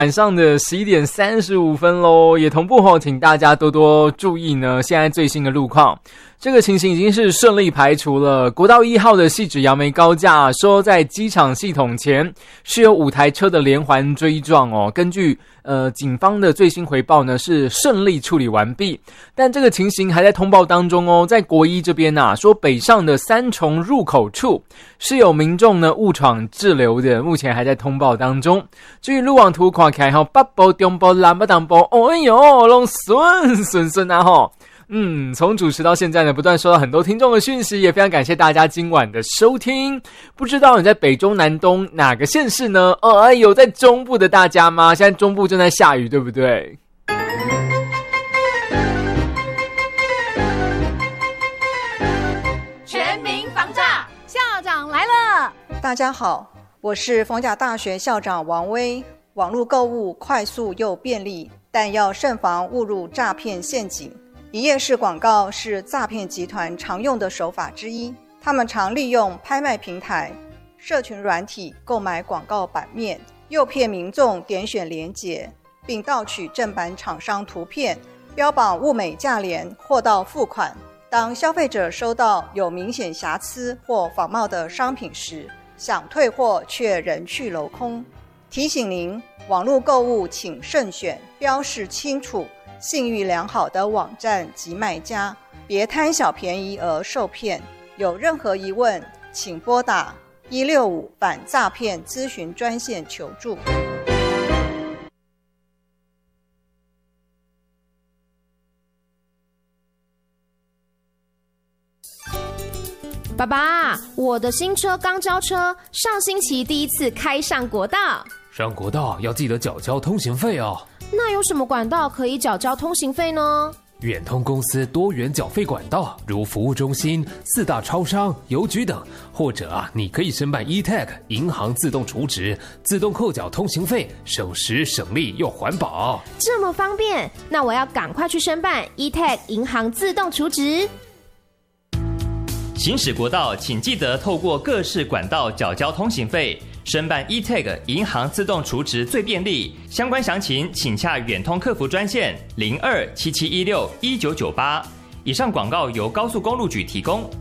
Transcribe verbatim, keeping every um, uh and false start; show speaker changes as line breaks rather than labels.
晚上的十一点三十五分咯，也同步吼，请大家多多注意呢，现在最新的路况。这个情形已经是顺利排除了。国道一号的汐止杨梅高架说在机场系统前是有五台车的连环追撞哦。根据呃警方的最新回报呢，是顺利处理完毕，但这个情形还在通报当中哦。在国一这边啊，说北上的三重入口处是有民众呢误闯滞留的，目前还在通报当中。至于路网图看起来吼，北部、中部、南部、东部，哦哎呦，拢顺顺顺啊吼。嗯，从主持到现在呢，不断收到很多听众的讯息，也非常感谢大家今晚的收听。不知道你在北中南东哪个县市呢？哦，有在中部的大家吗？现在中部正在下雨，对不对？
全民防诈，校长来了！
大家好，我是逢甲大学校长王威。网络购物快速又便利，但要慎防误入诈骗陷阱。一页式广告是诈骗集团常用的手法之一，他们常利用拍卖平台、社群软体购买广告版面，诱骗民众点选连结，并盗取正版厂商图片，标榜物美价廉，货到付款。当消费者收到有明显瑕疵或仿冒的商品时，想退货却人去楼空。提醒您，网络购物请慎选，标示清楚信誉良好的网站及卖家，别贪小便宜而受骗。有任何疑问，请拨打一六五反诈骗咨询专线求助。
爸爸，我的新车刚交车，上星期第一次开上国道。
上国道要记得缴交通行费哦。
那有什么管道可以缴交通行费呢？
远通公司多元缴费管道，如服务中心、四大超商、邮局等，或者啊，你可以申办 E T A G 银行自动储值，自动扣缴通行费，省时省力又环保。
这么方便，那我要赶快去申办 E T A G 银行自动储值。
行驶国道，请记得透过各式管道缴交通行费。申办 E T A G 银行自动储值最便利，相关详情请洽远通客服专线零二七七一六一九九八。以上广告由高速公路局提供。